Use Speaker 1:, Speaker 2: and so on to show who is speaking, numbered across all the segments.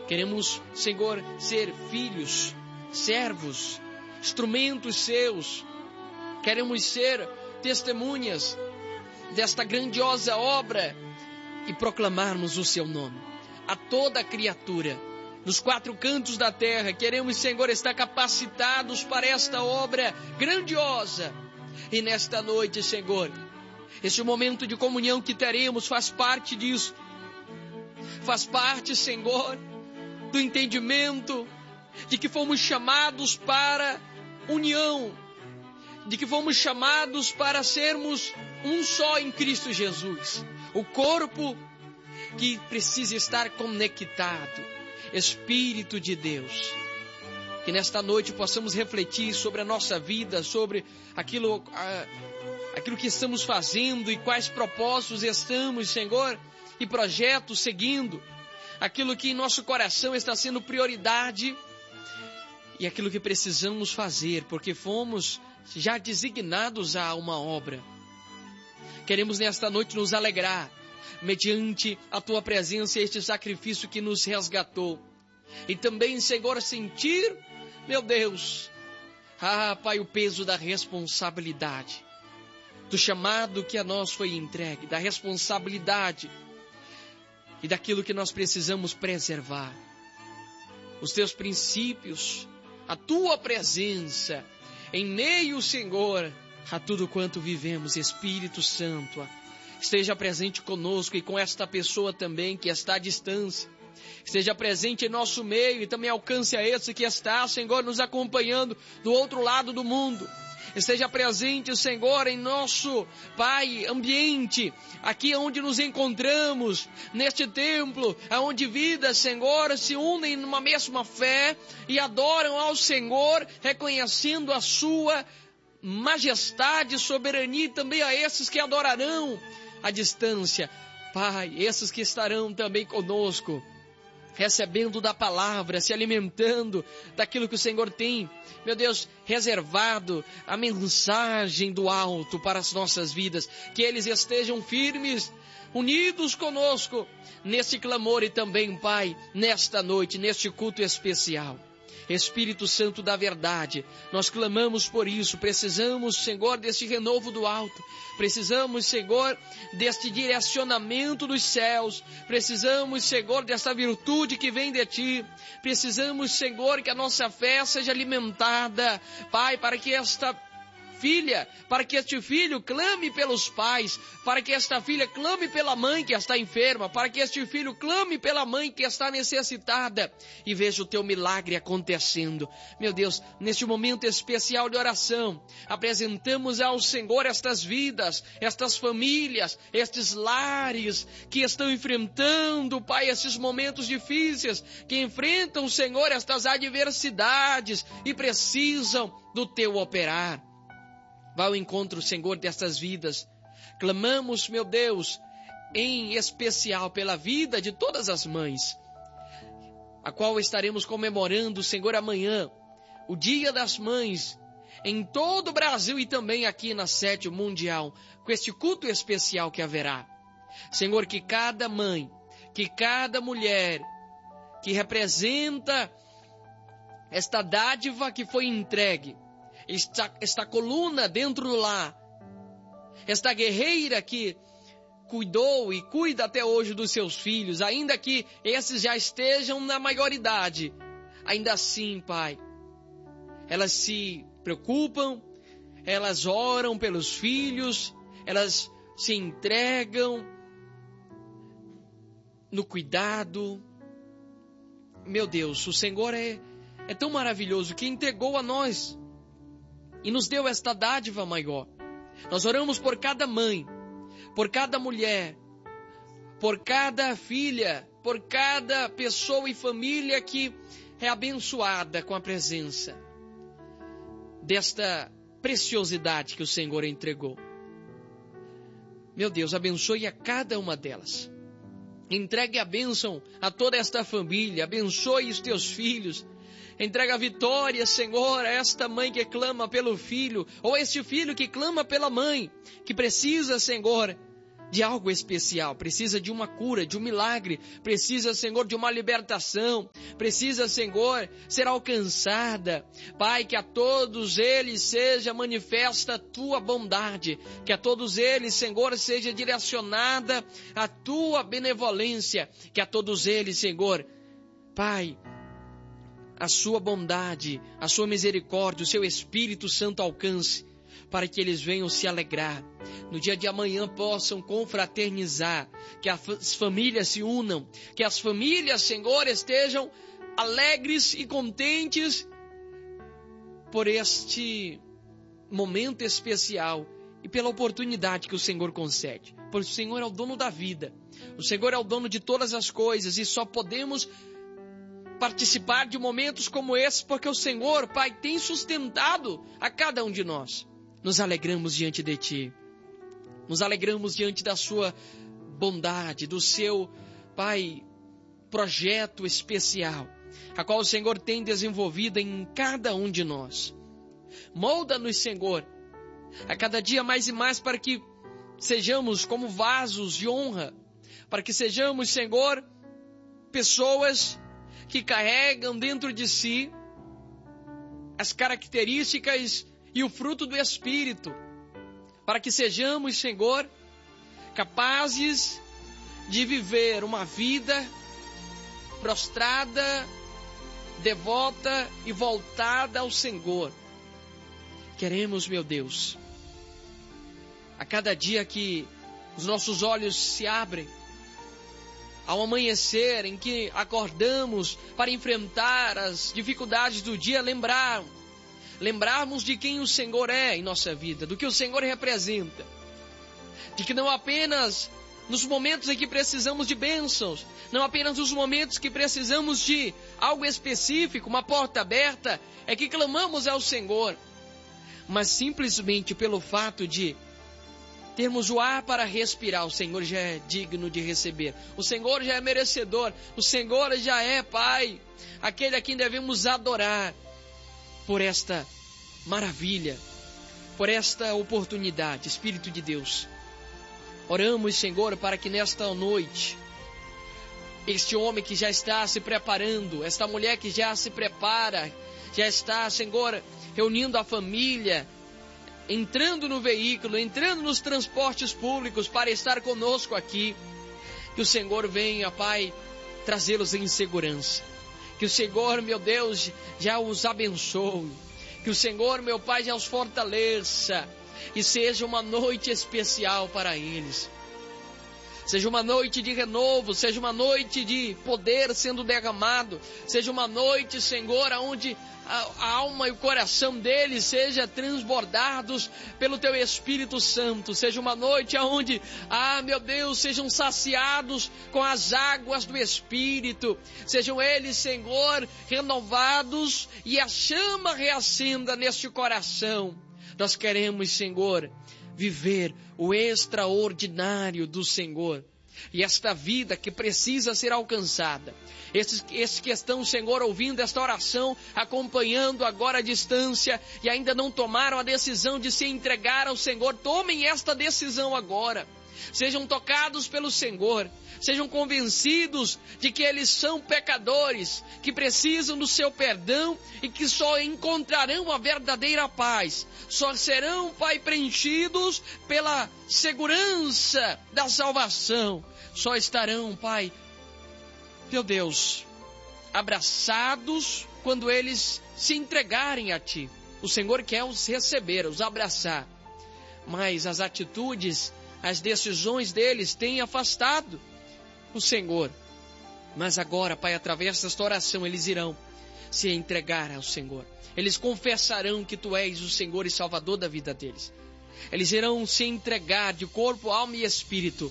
Speaker 1: Queremos, Senhor, ser filhos, servos, instrumentos seus. Queremos ser testemunhas desta grandiosa obra e proclamarmos o seu nome a toda a criatura. Nos 4 cantos da terra, queremos, Senhor, estar capacitados para esta obra grandiosa. E nesta noite, Senhor, este momento de comunhão que teremos faz parte disso. Faz parte, Senhor, do entendimento de que fomos chamados para união, de que fomos chamados para sermos um só em Cristo Jesus. O corpo que precisa estar conectado. Espírito de Deus, que nesta noite possamos refletir sobre a nossa vida, sobre aquilo que estamos fazendo e quais propósitos estamos, Senhor, e projetos seguindo, aquilo que em nosso coração está sendo prioridade e aquilo que precisamos fazer, porque fomos já designados a uma obra. Queremos nesta noite nos alegrar mediante a Tua presença, este sacrifício que nos resgatou. E também, Senhor, sentir, meu Deus, Pai, o peso da responsabilidade, do chamado que a nós foi entregue, da responsabilidade e daquilo que nós precisamos preservar. Os Teus princípios, a Tua presença, em meio, Senhor, a tudo quanto vivemos. Espírito Santo, esteja presente conosco e com esta pessoa também que está à distância. Esteja presente em nosso meio e também alcance a esse que está, Senhor, nos acompanhando do outro lado do mundo. Esteja presente, Senhor, em nosso, Pai, ambiente, aqui onde nos encontramos, neste templo, onde vidas, Senhor, se unem numa mesma fé e adoram ao Senhor, reconhecendo a sua majestade, soberania, e também a esses que adorarão à distância. Pai, esses que estarão também conosco, recebendo da palavra, se alimentando daquilo que o Senhor tem, meu Deus, reservado a mensagem do alto para as nossas vidas, que eles estejam firmes, unidos conosco, nesse clamor e também, Pai, nesta noite, neste culto especial. Espírito Santo da verdade, nós clamamos por isso, precisamos, Senhor, deste renovo do alto, precisamos, Senhor, deste direcionamento dos céus, precisamos, Senhor, desta virtude que vem de Ti, precisamos, Senhor, que a nossa fé seja alimentada, Pai, para que esta filha, para que este filho clame pelos pais, para que esta filha clame pela mãe que está enferma, para que este filho clame pela mãe que está necessitada e veja o Teu milagre acontecendo. Meu Deus, neste momento especial de oração, apresentamos ao Senhor estas vidas, estas famílias, estes lares que estão enfrentando, Pai, esses momentos difíceis, que enfrentam, Senhor, estas adversidades e precisam do Teu operar. Vá ao encontro, Senhor, destas vidas. Clamamos, meu Deus, em especial pela vida de todas as mães, a qual estaremos comemorando, Senhor, amanhã, o Dia das Mães, em todo o Brasil e também aqui na sede mundial, com este culto especial que haverá. Senhor, que cada mãe, que cada mulher que representa esta dádiva que foi entregue, esta coluna dentro do lar, esta guerreira que cuidou e cuida até hoje dos seus filhos, ainda que esses já estejam na maioridade, ainda assim, Pai, elas se preocupam, elas oram pelos filhos, elas se entregam no cuidado. Meu Deus, o Senhor é tão maravilhoso que entregou a nós e nos deu esta dádiva maior. Nós oramos por cada mãe, por cada mulher, por cada filha, por cada pessoa e família que é abençoada com a presença desta preciosidade que o Senhor entregou. Meu Deus, abençoe a cada uma delas. Entregue a bênção a toda esta família, abençoe os Teus filhos. Entrega a vitória, Senhor, a esta mãe que clama pelo filho, ou a este filho que clama pela mãe, que precisa, Senhor, de algo especial, precisa de uma cura, de um milagre, precisa, Senhor, de uma libertação, precisa, Senhor, ser alcançada. Pai, que a todos eles seja manifesta a Tua bondade, que a todos eles, Senhor, seja direcionada a Tua benevolência, que a todos eles, Senhor, Pai, a Sua bondade, a Sua misericórdia, o Seu Espírito Santo alcance, para que eles venham se alegrar. No dia de amanhã possam confraternizar, que as famílias se unam, que as famílias, Senhor, estejam alegres e contentes por este momento especial e pela oportunidade que o Senhor concede. Pois o Senhor é o dono da vida, o Senhor é o dono de todas as coisas e só podemos participar de momentos como esse porque o Senhor, Pai, tem sustentado a cada um de nós. Nos alegramos diante de Ti. Nos alegramos diante da Sua bondade, do Seu, Pai, projeto especial, a qual o Senhor tem desenvolvido em cada um de nós. Molda-nos, Senhor, a cada dia mais e mais para que sejamos como vasos de honra, para que sejamos, Senhor, pessoas que carregam dentro de si as características e o fruto do Espírito, para que sejamos, Senhor, capazes de viver uma vida prostrada, devota e voltada ao Senhor. Queremos, meu Deus, a cada dia que os nossos olhos se abrem, ao amanhecer em que acordamos para enfrentar as dificuldades do dia, lembrarmos de quem o Senhor é em nossa vida, do que o Senhor representa, de que não apenas nos momentos em que precisamos de bênçãos, não apenas nos momentos que precisamos de algo específico, uma porta aberta, é que clamamos ao Senhor, mas simplesmente pelo fato de termos o ar para respirar, o Senhor já é digno de receber, o Senhor já é merecedor, o Senhor já é, Pai, aquele a quem devemos adorar, por esta maravilha, por esta oportunidade. Espírito de Deus, oramos, Senhor, para que nesta noite, este homem que já está se preparando, esta mulher que já se prepara, já está, Senhor, reunindo a família, entrando no veículo, entrando nos transportes públicos para estar conosco aqui, que o Senhor venha, Pai, trazê-los em segurança. Que o Senhor, meu Deus, já os abençoe. Que o Senhor, meu Pai, já os fortaleça. E seja uma noite especial para eles. Seja uma noite de renovo, seja uma noite de poder sendo derramado. Seja uma noite, Senhor, onde a alma e o coração deles sejam transbordados pelo Teu Espírito Santo. Seja uma noite onde, meu Deus, sejam saciados com as águas do Espírito. Sejam eles, Senhor, renovados e a chama reacenda neste coração. Nós queremos, Senhor, viver o extraordinário do Senhor. E esta vida que precisa ser alcançada. Esses que estão, Senhor, ouvindo esta oração, acompanhando agora a distância e ainda não tomaram a decisão de se entregar ao Senhor, tomem esta decisão agora. Sejam tocados pelo Senhor, sejam convencidos de que eles são pecadores, que precisam do seu perdão e que só encontrarão a verdadeira paz, só serão, Pai, preenchidos pela segurança da salvação, só estarão, Pai, meu Deus, abraçados quando eles se entregarem a Ti. O Senhor quer os receber, os abraçar, mas as atitudes, as decisões deles têm afastado o Senhor. Mas agora, Pai, através desta oração, eles irão se entregar ao Senhor. Eles confessarão que Tu és o Senhor e Salvador da vida deles. Eles irão se entregar de corpo, alma e espírito.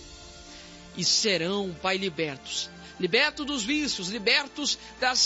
Speaker 1: E serão, Pai, libertos. Libertos dos vícios, libertos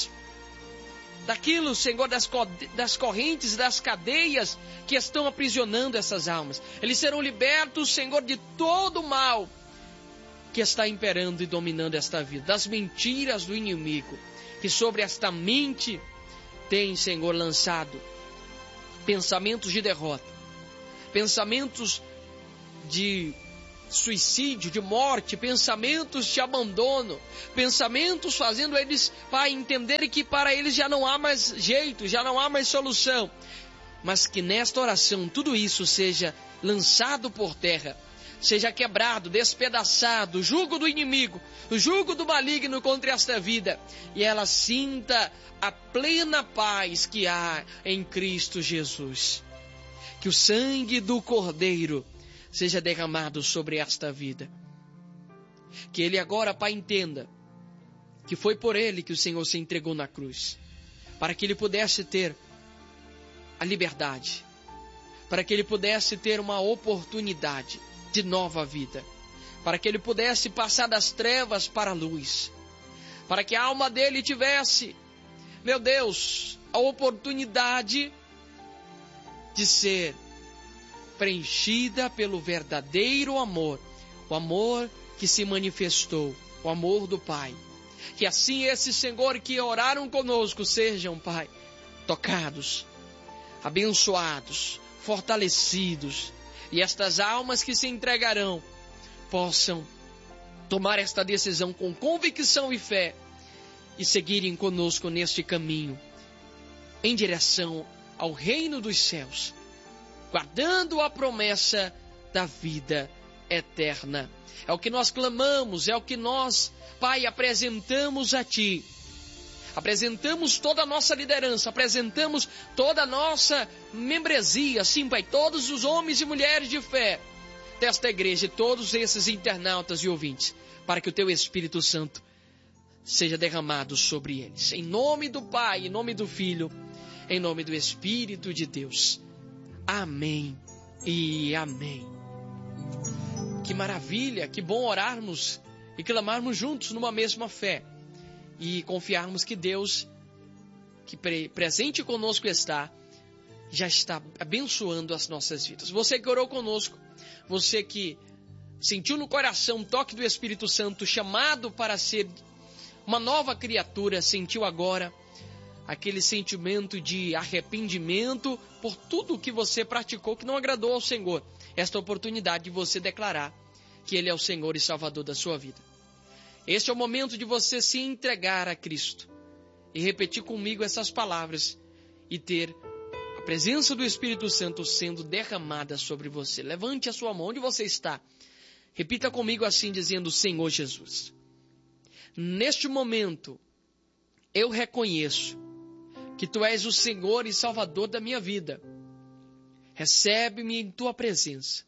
Speaker 1: daquilo, Senhor, das correntes, das cadeias que estão aprisionando essas almas. Eles serão libertos, Senhor, de todo o mal que está imperando e dominando esta vida, das mentiras do inimigo, que sobre esta mente tem, Senhor, lançado pensamentos de derrota, pensamentos de suicídio, de morte, pensamentos de abandono, pensamentos fazendo eles, Pai, entenderem que para eles já não há mais jeito, já não há mais solução. Mas que nesta oração tudo isso seja lançado por terra, seja quebrado, despedaçado, o jugo do inimigo, o jugo do maligno contra esta vida, e ela sinta a plena paz que há em Cristo Jesus. Que o sangue do Cordeiro seja derramado sobre esta vida. Que ele agora, Pai, entenda que foi por ele que o Senhor se entregou na cruz, para que ele pudesse ter a liberdade, para que ele pudesse ter uma oportunidade de nova vida, para que ele pudesse passar das trevas para a luz, para que a alma dele tivesse, meu Deus, a oportunidade de ser preenchida pelo verdadeiro amor, o amor que se manifestou, o amor do Pai. Que assim esses, Senhor, que oraram conosco sejam, Pai, tocados, abençoados, fortalecidos, e estas almas que se entregarão possam tomar esta decisão com convicção e fé e seguirem conosco neste caminho em direção ao reino dos céus, guardando a promessa da vida eterna. É o que nós clamamos, é o que nós, Pai, apresentamos a Ti. Apresentamos toda a nossa liderança, apresentamos toda a nossa membresia, sim, Pai, todos os homens e mulheres de fé desta igreja e todos esses internautas e ouvintes, para que o Teu Espírito Santo seja derramado sobre eles. Em nome do Pai, em nome do Filho, em nome do Espírito de Deus. Amém e amém. Que maravilha, que bom orarmos e clamarmos juntos numa mesma fé. E confiarmos que Deus, que presente conosco está, já está abençoando as nossas vidas. Você que orou conosco, você que sentiu no coração o toque do Espírito Santo, chamado para ser uma nova criatura, sentiu agora aquele sentimento de arrependimento por tudo que você praticou que não agradou ao Senhor. Esta oportunidade de você declarar que Ele é o Senhor e Salvador da sua vida. Este é o momento de você se entregar a Cristo e repetir comigo essas palavras e ter a presença do Espírito Santo sendo derramada sobre você. Levante a sua mão onde você está. Repita comigo assim, dizendo: Senhor Jesus, neste momento eu reconheço que Tu és o Senhor e Salvador da minha vida. Recebe-me em Tua presença,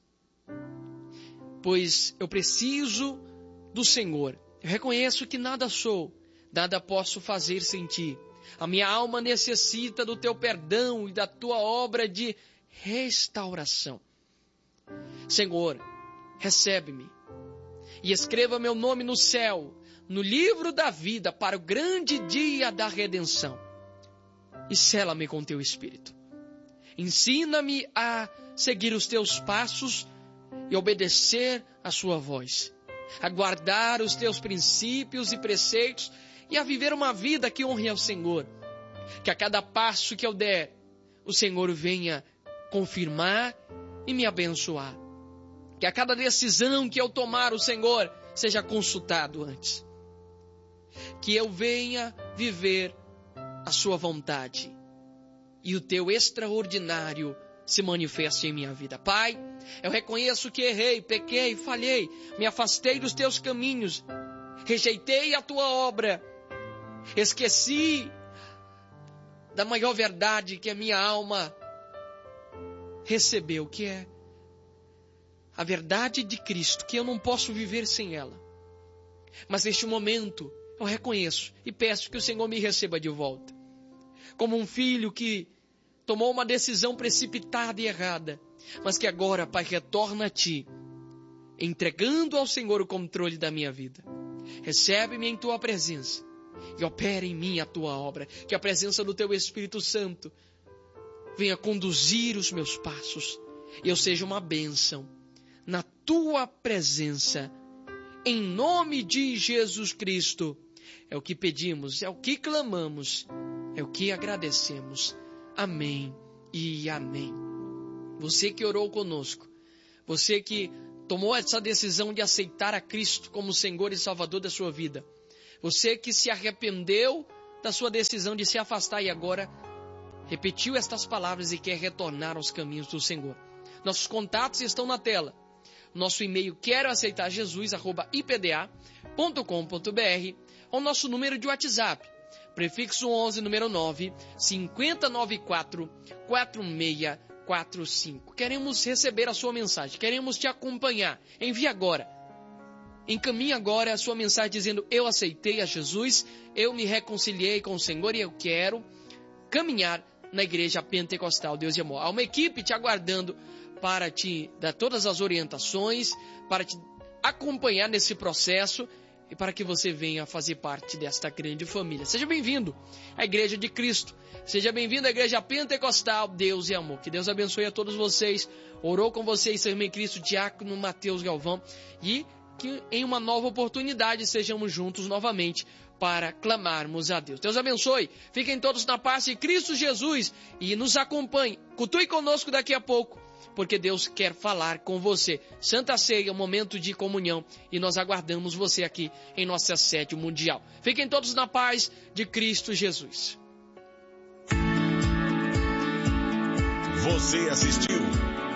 Speaker 1: pois eu preciso do Senhor. Eu reconheço que nada sou, nada posso fazer sem Ti. A minha alma necessita do Teu perdão e da Tua obra de restauração. Senhor, recebe-me e escreva meu nome no céu, no livro da vida, para o grande dia da redenção. E sela-me com Teu Espírito. Ensina-me a seguir os Teus passos e obedecer a Sua voz, a guardar os Teus princípios e preceitos e a viver uma vida que honre ao Senhor. Que a cada passo que eu der, o Senhor venha confirmar e me abençoar. Que a cada decisão que eu tomar, o Senhor seja consultado antes. Que eu venha viver a Sua vontade e o Teu extraordinário se manifeste em minha vida. Pai, eu reconheço que errei, pequei, falhei, me afastei dos Teus caminhos, rejeitei a Tua obra, esqueci da maior verdade que a minha alma recebeu, que é a verdade de Cristo, que eu não posso viver sem ela. Mas neste momento eu reconheço e peço que o Senhor me receba de volta, como um filho que tomou uma decisão precipitada e errada, mas que agora, Pai, retorna a Ti, entregando ao Senhor o controle da minha vida. Recebe-me em Tua presença e opera em mim a Tua obra. Que a presença do Teu Espírito Santo venha conduzir os meus passos e eu seja uma bênção na Tua presença. Em nome de Jesus Cristo, é o que pedimos, é o que clamamos, é o que agradecemos. Amém e amém. Você que orou conosco, você que tomou essa decisão de aceitar a Cristo como Senhor e Salvador da sua vida. Você que se arrependeu da sua decisão de se afastar e agora repetiu estas palavras e quer retornar aos caminhos do Senhor. Nossos contatos estão na tela. Nosso e-mail queroaceitarjesus@ipda.com.br ou nosso número de WhatsApp, prefixo 11 número 9 5094 4645. Queremos receber a sua mensagem, queremos te acompanhar. Envie agora. Encaminhe agora a sua mensagem dizendo: eu aceitei a Jesus, eu me reconciliei com o Senhor e eu quero caminhar na Igreja Pentecostal Deus e Amor. Há uma equipe te aguardando para te dar todas as orientações, para te acompanhar nesse processo e para que você venha fazer parte desta grande família. Seja bem-vindo à Igreja de Cristo. Seja bem-vindo à Igreja Pentecostal Deus e Amor. Que Deus abençoe a todos vocês. Orou com vocês, seu irmão em Cristo, Diácono Mateus Galvão. E que em uma nova oportunidade sejamos juntos novamente para clamarmos a Deus. Deus abençoe. Fiquem todos na paz de Cristo Jesus e nos acompanhe. Cultue conosco daqui a pouco, porque Deus quer falar com você. Santa Ceia, um momento de comunhão, e nós aguardamos você aqui em nossa sede mundial. Fiquem todos na paz de Cristo Jesus.
Speaker 2: Você assistiu